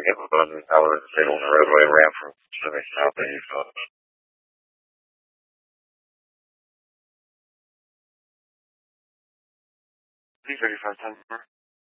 have abundant power to stay on the roadway ramp from Pacific Southeast. P3510.